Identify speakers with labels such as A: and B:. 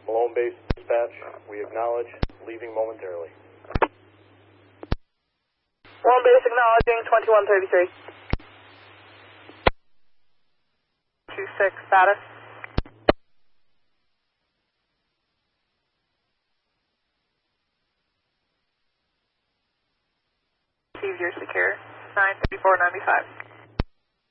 A: Malone Base Dispatch, we acknowledge, leaving momentarily.
B: Malone Base acknowledging 2133. 26 status. Receive your secure, 93495.